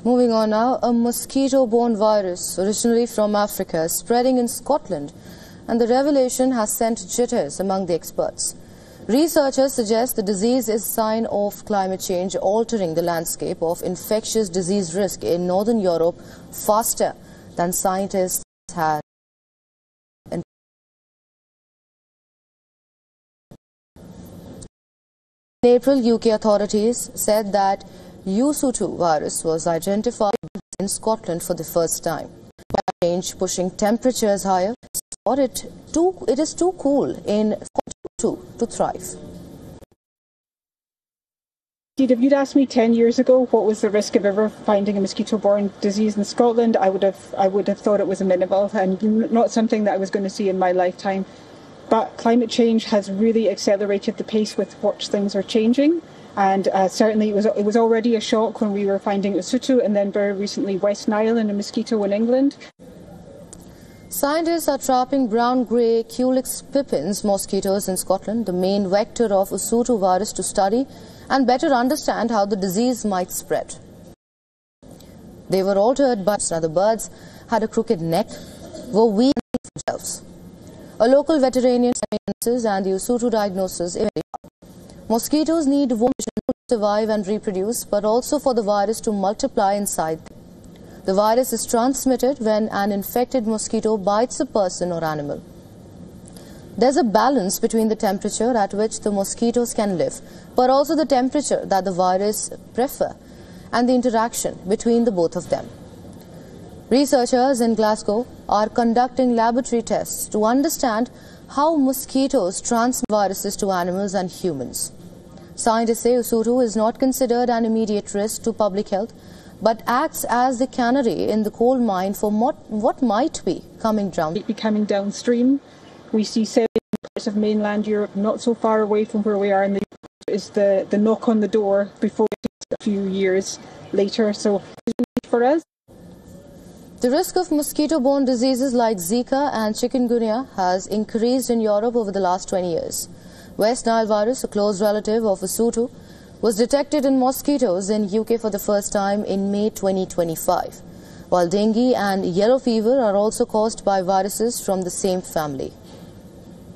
Moving on now, a mosquito-borne virus originally from Africa is spreading in Scotland, and the revelation has sent jitters among the experts. Researchers suggest the disease is a sign of climate change altering the landscape of infectious disease risk in Northern Europe faster than scientists had. In April, UK authorities said that USU2 virus was identified in Scotland for the first time. Climate change pushing temperatures higher, it is too cool in Scotland to thrive. If you'd asked me 10 years ago what was the risk of ever finding a mosquito-borne disease in Scotland, I would have thought it was minimal and not something that I was going to see in my lifetime. But climate change has really accelerated the pace with which things are changing. And certainly it was already a shock when we were finding USU2 and then very recently West Nile and a mosquito in England. Scientists are trapping brown-grey Culex pipiens mosquitoes in Scotland, the main vector of USU2 virus, to study and better understand how the disease might spread. They were altered by the birds had a crooked neck, were weak themselves. A local veterinarian and the USU2 diagnosis. Mosquitoes need warm to survive and reproduce, but also for the virus to multiply inside them. The virus is transmitted when an infected mosquito bites a person or animal. There's a balance between the temperature at which the mosquitoes can live, but also the temperature that the virus prefer, and the interaction between the both of them. Researchers in Glasgow are conducting laboratory tests to understand how mosquitoes transmit viruses to animals and humans. Scientists say USU2 is not considered an immediate risk to public health, but acts as the canary in the coal mine for what might be coming downstream. We see parts of mainland Europe not so far away from where we are, and is the knock on the door before a few years later. So for us, the risk of mosquito-borne diseases like Zika and chikungunya has increased in Europe over the last 20 years. West Nile virus, a close relative of USU2, was detected in mosquitoes in UK for the first time in May 2025, while dengue and yellow fever are also caused by viruses from the same family.